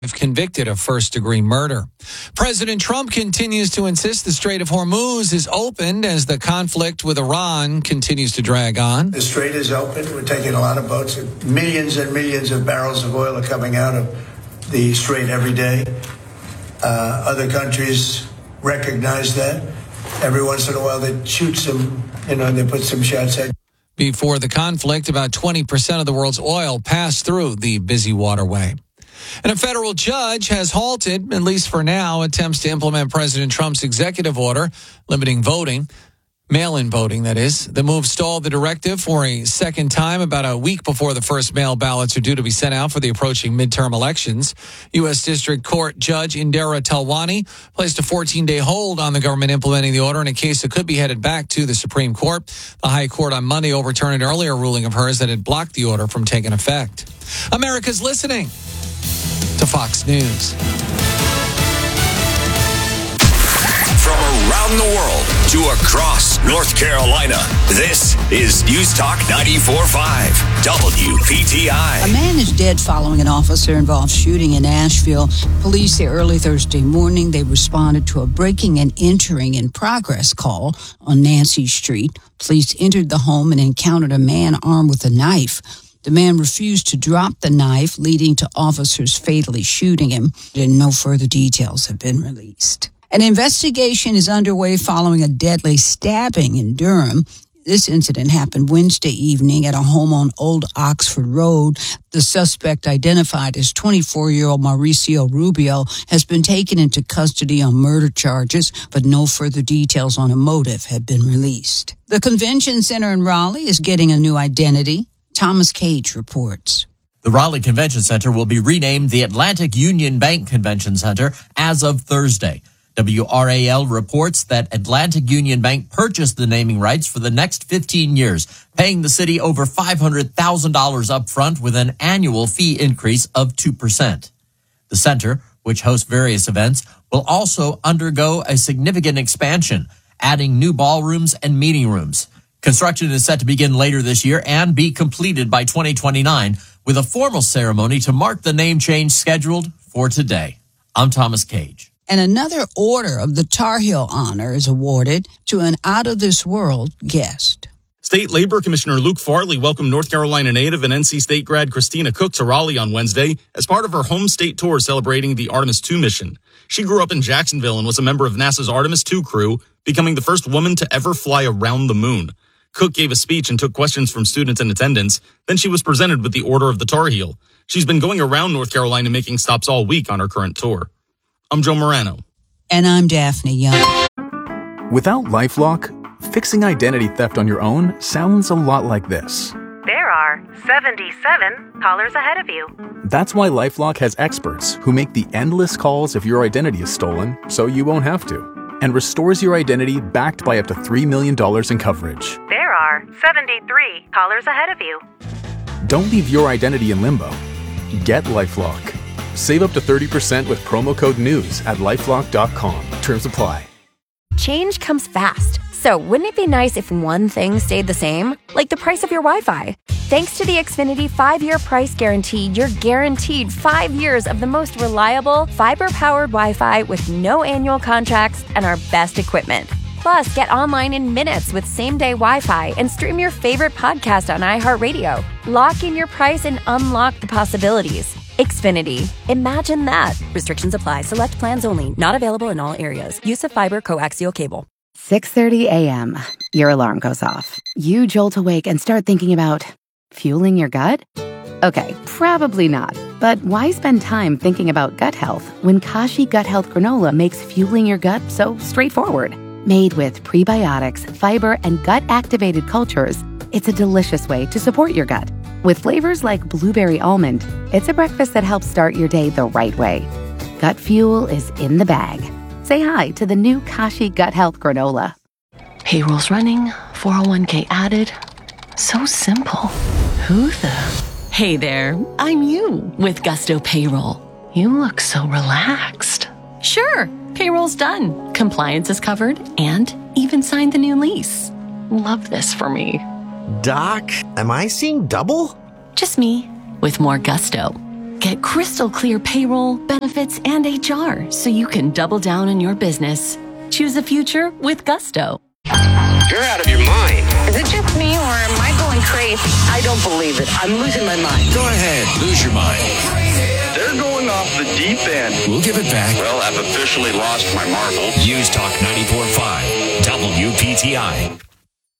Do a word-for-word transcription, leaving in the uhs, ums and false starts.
convicted of first-degree murder. President Trump continues to insist the Strait of Hormuz is opened as the conflict with Iran continues to drag on. The strait is open. We're taking a lot of boats. Millions and millions of barrels of oil are coming out of the strait every day. Uh, other countries recognize that. Every once in a while they shoot some, you know, they put some shots at. Before the conflict, about twenty percent of the world's oil passed through the busy waterway. And a federal judge has halted, at least for now, attempts to implement President Trump's executive order limiting voting, mail-in voting, that is. The move stalled the directive for a second time about a week before the first mail ballots are due to be sent out for the approaching midterm elections. U S. District Court Judge Indira Talwani placed a fourteen-day hold on the government implementing the order in a case that could be headed back to the Supreme Court. The High Court on Monday overturned an earlier ruling of hers that had blocked the order from taking effect. America's listening to Fox News. From around the world to across North Carolina, this is News Talk ninety-four point five W P T I. A man is dead following an officer-involved shooting in Asheville. Police say early Thursday morning they responded to a breaking and entering in progress call on Nancy Street. Police entered the home and encountered a man armed with a knife. The man refused to drop the knife, leading to officers fatally shooting him, and no further details have been released. An investigation is underway following a deadly stabbing in Durham. This incident happened Wednesday evening at a home on Old Oxford Road. The suspect, identified as twenty-four-year-old Mauricio Rubio, has been taken into custody on murder charges, but no further details on a motive have been released. The convention center in Raleigh is getting a new identity. Thomas Cage reports. The Raleigh Convention Center will be renamed the Atlantic Union Bank Convention Center as of Thursday. W R A L reports that Atlantic Union Bank purchased the naming rights for the next fifteen years, paying the city over five hundred thousand dollars up front with an annual fee increase of two percent. The center, which hosts various events, will also undergo a significant expansion, adding new ballrooms and meeting rooms. Construction is set to begin later this year and be completed by twenty twenty-nine, with a formal ceremony to mark the name change scheduled for today. I'm Thomas Cage. And another Order of the Tar Heel honor is awarded to an out-of-this-world guest. State Labor Commissioner Luke Farley welcomed North Carolina native and N C State grad Christina Cook to Raleigh on Wednesday as part of her home state tour celebrating the Artemis two mission. She grew up in Jacksonville and was a member of NASA's Artemis two crew, becoming the first woman to ever fly around the moon. Cook gave a speech and took questions from students in attendance. Then she was presented with the Order of the Tar Heel. She's been going around North Carolina making stops all week on her current tour. I'm Joe Morano. And I'm Daphne Young. Without LifeLock, fixing identity theft on your own sounds a lot like this. There are seventy-seven callers ahead of you. That's why LifeLock has experts who make the endless calls if your identity is stolen so you won't have to, and restores your identity backed by up to three million dollars in coverage. There are seventy-three callers ahead of you. Don't leave your identity in limbo. Get LifeLock. Save up to thirty percent with promo code NEWS at lifelock dot com. Terms apply. Change comes fast. So wouldn't it be nice if one thing stayed the same? Like the price of your Wi-Fi. Thanks to the Xfinity five-year price guarantee, you're guaranteed five years of the most reliable, fiber-powered Wi-Fi with no annual contracts and our best equipment. Plus, get online in minutes with same-day Wi-Fi and stream your favorite podcast on iHeartRadio. Lock in your price and unlock the possibilities. Xfinity. Imagine that. Restrictions apply. Select plans only. Not available in all areas. Use of fiber coaxial cable. six thirty a.m. Your alarm goes off. You jolt awake and start thinking about fueling your gut? Okay, probably not. But why spend time thinking about gut health when Kashi Gut Health Granola makes fueling your gut so straightforward? Made with prebiotics, fiber, and gut-activated cultures, it's a delicious way to support your gut. With flavors like blueberry almond, it's a breakfast that helps start your day the right way. Gut fuel is in the bag. Say hi to the new Kashi Gut Health Granola. Payroll's running, four oh one k added. So simple. Who the? Hey there, I'm you with Gusto Payroll. You look so relaxed. Sure, payroll's done. Compliance is covered and even signed the new lease. Love this for me. Doc, am I seeing double? Just me with more gusto. Get crystal clear payroll, benefits, and H R so you can double down in your business. Choose a future with Gusto. You're out of your mind. Is it just me, or am I going crazy? I don't believe it. I'm losing my mind. Go ahead, lose your mind. They're going off the deep end. We'll give it back. Well, I've officially lost my marbles. News Talk ninety-four point five, W P T I.